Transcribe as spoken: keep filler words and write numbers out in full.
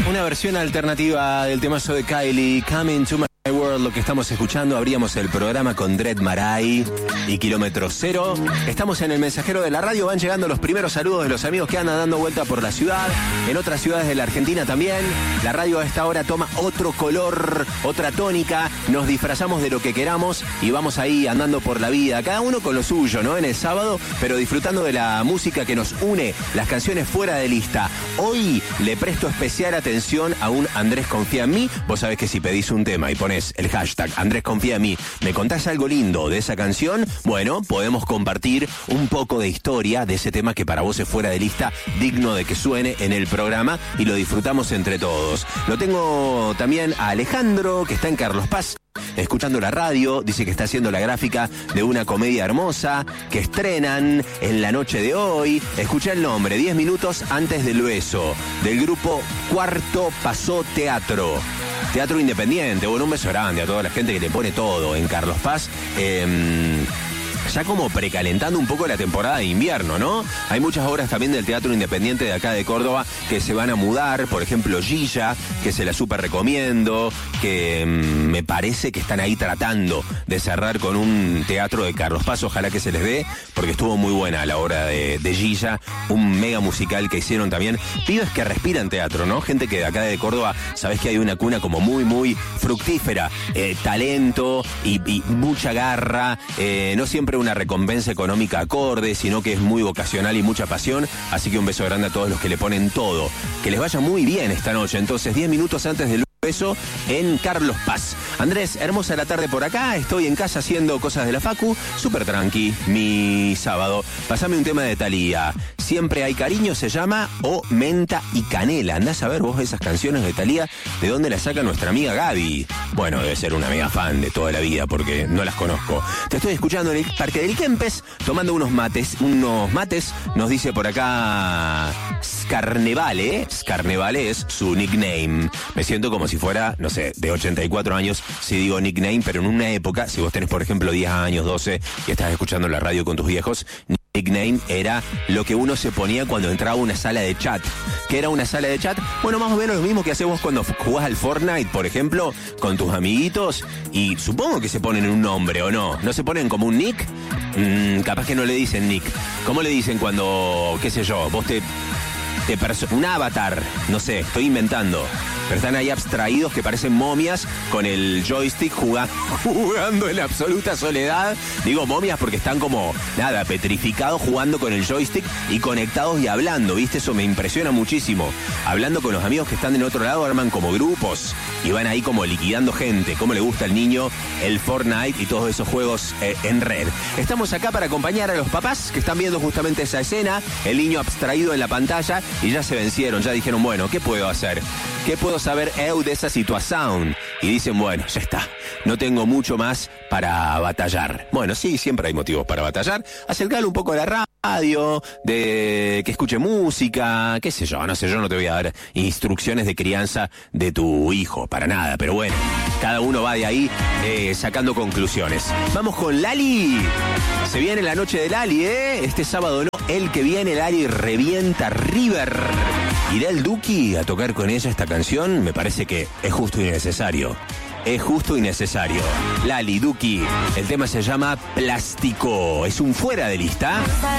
Una versión alternativa del temazo de Kylie, Coming to My World, lo que estamos escuchando. Abríamos el programa con Dread Marai y Kilómetro Cero. Estamos en el mensajero de la radio, van llegando los primeros saludos de los amigos que andan dando vuelta por la ciudad, en otras ciudades de la Argentina también. La radio a esta hora toma otro color, otra tónica, nos disfrazamos de lo que queramos y vamos ahí andando por la vida, cada uno con lo suyo, ¿no? En el sábado, pero disfrutando de la música que nos une, las canciones fuera de lista. Hoy le presto especial atención a un Andrés Confía en Mí. Vos sabés que si pedís un tema y pones el hashtag Andrés Confía en Mí, me contás algo lindo de esa canción, bueno, podemos compartir un poco de historia de ese tema que para vos es fuera de lista, digno de que suene en el programa y lo disfrutamos entre todos. Lo tengo también a Alejandro, que está en Carlos Paz, escuchando la radio, dice que está haciendo la gráfica de una comedia hermosa que estrenan en la noche de hoy. Escucha el nombre, diez minutos antes del beso, del grupo Cuarto Pasó Teatro. Teatro independiente. Bueno, un beso grande a toda la gente que le pone todo en Carlos Paz. Eh, ya como precalentando un poco la temporada de invierno, ¿no? Hay muchas obras también del Teatro Independiente de acá de Córdoba que se van a mudar, por ejemplo Gilla, que se la súper recomiendo, que mmm, me parece que están ahí tratando de cerrar con un teatro de Carlos Paz, ojalá que se les dé, porque estuvo muy buena la obra de, de Gilla, un mega musical que hicieron también. Pibes que respiran teatro, ¿no? Gente que de acá de Córdoba, sabés que hay una cuna como muy, muy fructífera, eh, talento y, y mucha garra, eh, no siempre una recompensa económica acorde, sino que es muy vocacional y mucha pasión, así que un beso grande a todos los que le ponen todo. Que les vaya muy bien esta noche, entonces diez minutos antes del beso en Carlos Paz. Andrés, hermosa la tarde por acá, estoy en casa haciendo cosas de la facu, súper tranqui, mi sábado. Pasame un tema de Thalía, Siempre hay cariño se llama, o Menta y Canela. Andás a ver vos esas canciones de Thalía, ¿de dónde las saca nuestra amiga Gaby? Bueno, debe ser una amiga fan de toda la vida, porque no las conozco. Te estoy escuchando en el Parque del Kempes, tomando unos mates, unos mates, nos dice por acá Scarnevale, Scarnevale es su nickname. Me siento como si fuera, no sé, de ochenta y cuatro años, si digo nickname, pero en una época, si vos tenés, por ejemplo, diez años, doce, y estás escuchando la radio con tus viejos, nickname era lo que uno se ponía cuando entraba a una sala de chat. ¿Qué era una sala de chat? Bueno, más o menos lo mismo que haces vos cuando jugás al Fortnite, por ejemplo, con tus amiguitos, y supongo que se ponen un nombre, ¿o no? ¿No se ponen como un nick? Mm, capaz que no le dicen nick. ¿Cómo le dicen cuando, qué sé yo, vos te... te perso- un avatar, no sé, estoy inventando, pero están ahí abstraídos que parecen momias con el joystick jugando, jugando en absoluta soledad? Digo momias porque están como, nada, petrificados jugando con el joystick y conectados y hablando, ¿viste? Eso me impresiona muchísimo. Hablando con los amigos que están en otro lado, arman como grupos y van ahí como liquidando gente. Cómo le gusta al niño el Fortnite y todos esos juegos eh, en red. Estamos acá para acompañar a los papás que están viendo justamente esa escena, el niño abstraído en la pantalla, y ya se vencieron, ya dijeron, bueno, ¿qué puedo hacer? ¿Qué puedo saber eu de esa situación? Y dicen, bueno, ya está, no tengo mucho más para batallar. Bueno, sí, siempre hay motivos para batallar. Acercarle un poco a la radio, de que escuche música, qué sé yo, no sé, yo no te voy a dar instrucciones de crianza de tu hijo, para nada, pero bueno, cada uno va de ahí eh, sacando conclusiones. Vamos con Lali. Se viene la noche de Lali, ¿eh? Este sábado no, el que viene Lali revienta River. ¿Irá el Duki a tocar con ella esta canción? Me parece que es justo y necesario. Es justo y necesario. Lali, Duki, el tema se llama Plástico. Es un fuera de lista.